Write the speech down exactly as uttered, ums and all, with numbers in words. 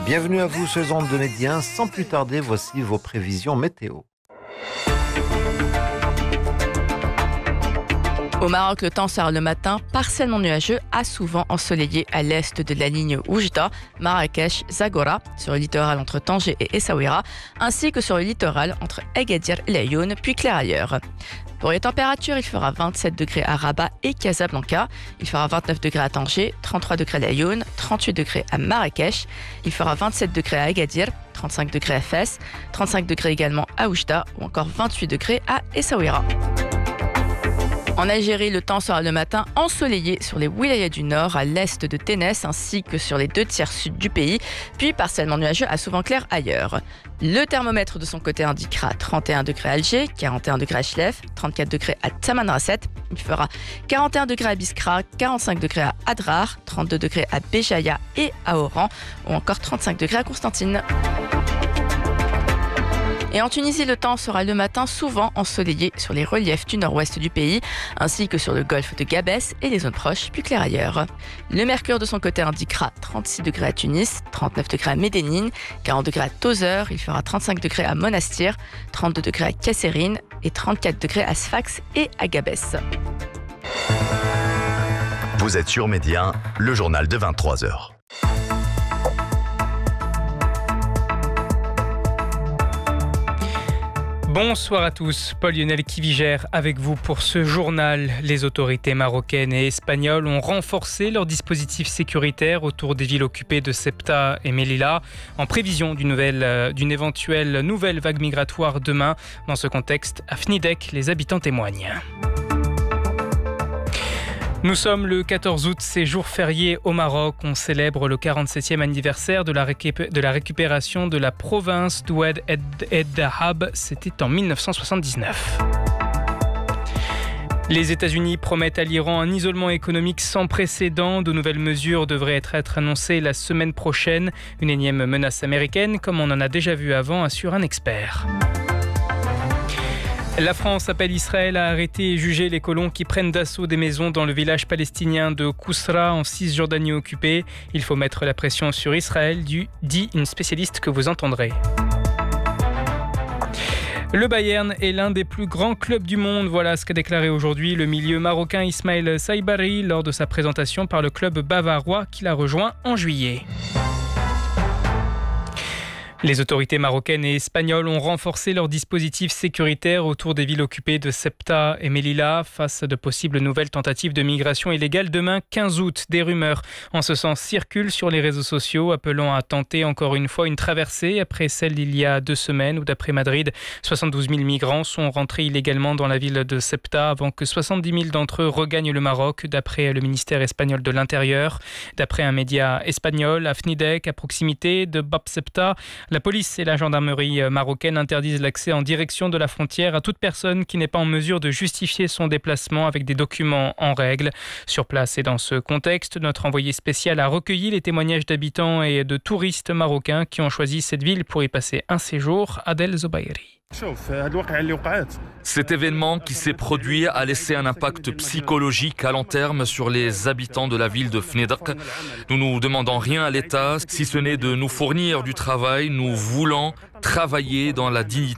Bienvenue à vous sur les ondes de Médien. Sans plus tarder, voici vos prévisions météo. Au Maroc, le temps sera le matin partiellement nuageux à souvent ensoleillé à l'est de la ligne Oujda, Marrakech, Zagora, sur le littoral entre Tanger et Essaouira, ainsi que sur le littoral entre Agadir et Laayoune, puis clair ailleurs. Pour les températures, il fera vingt-sept degrés à Rabat et Casablanca, il fera vingt-neuf degrés à Tanger, trente-trois degrés à Laayoune, trente-huit degrés à Marrakech, il fera vingt-sept degrés à Agadir, trente-cinq degrés à Fès, trente-cinq degrés également à Oujda ou encore vingt-huit degrés à Essaouira. En Algérie, le temps sera le matin ensoleillé sur les wilayas du nord à l'est de Ténès ainsi que sur les deux tiers sud du pays, puis partiellement nuageux à souvent clair ailleurs. Le thermomètre de son côté indiquera trente et un degrés à Alger, quarante et un degrés à Chlef, trente-quatre degrés à Tamanrasset, il fera quarante et un degrés à Biskra, quarante-cinq degrés à Adrar, trente-deux degrés à Béjaïa et à Oran ou encore trente-cinq degrés à Constantine. Et en Tunisie, le temps sera le matin souvent ensoleillé sur les reliefs du nord-ouest du pays, ainsi que sur le golfe de Gabès et les zones proches, plus clair ailleurs. Le mercure de son côté indiquera trente-six degrés à Tunis, trente-neuf degrés à Médénine, quarante degrés à Tozeur, il fera trente-cinq degrés à Monastir, trente-deux degrés à Kasserine et trente-quatre degrés à Sfax et à Gabès. Vous êtes sur Médien, le journal de vingt-trois heures. Bonsoir à tous, Paul-Lionel Kivigère avec vous pour ce journal. Les autorités marocaines et espagnoles ont renforcé leurs dispositifs sécuritaires autour des villes occupées de Ceuta et Melilla en prévision d'une, nouvelle, d'une éventuelle nouvelle vague migratoire demain. Dans ce contexte, à Fnidek, les habitants témoignent. Nous sommes le quatorze août, c'est jour férié au Maroc. On célèbre le quarante-septième anniversaire de la, récup- de la récupération de la province d'Oued Ed Dahab. C'était en dix-neuf cent soixante-dix-neuf. Les États-Unis promettent à l'Iran un isolement économique sans précédent. De nouvelles mesures devraient être, être annoncées la semaine prochaine. Une énième menace américaine, comme on en a déjà vu avant, assure un expert. La France appelle Israël à arrêter et juger les colons qui prennent d'assaut des maisons dans le village palestinien de Kousra en Cisjordanie occupée. Il faut mettre la pression sur Israël, dit une spécialiste que vous entendrez. Le Bayern est l'un des plus grands clubs du monde. Voilà ce qu'a déclaré aujourd'hui le milieu marocain Ismaël Saibari lors de sa présentation par le club bavarois qu'il a rejoint en juillet. Les autorités marocaines et espagnoles ont renforcé leurs dispositifs sécuritaires autour des villes occupées de Ceuta et Melilla face à de possibles nouvelles tentatives de migration illégale demain quinze août. Des rumeurs en ce sens circulent sur les réseaux sociaux appelant à tenter encore une fois une traversée après celle d'il y a deux semaines où d'après Madrid, soixante-douze mille migrants sont rentrés illégalement dans la ville de Ceuta avant que soixante-dix mille d'entre eux regagnent le Maroc d'après le ministère espagnol de l'Intérieur. D'après un média espagnol, à Fnidek, à proximité de Bab Ceuta, la police et la gendarmerie marocaine interdisent l'accès en direction de la frontière à toute personne qui n'est pas en mesure de justifier son déplacement avec des documents en règle. Sur place et dans ce contexte, notre envoyé spécial a recueilli les témoignages d'habitants et de touristes marocains qui ont choisi cette ville pour y passer un séjour. Adel Zobairi. Cet événement qui s'est produit a laissé un impact psychologique à long terme sur les habitants de la ville de Fnidek. Nous ne demandons rien à l'État, si ce n'est de nous fournir du travail. Nous voulons travailler dans la dignité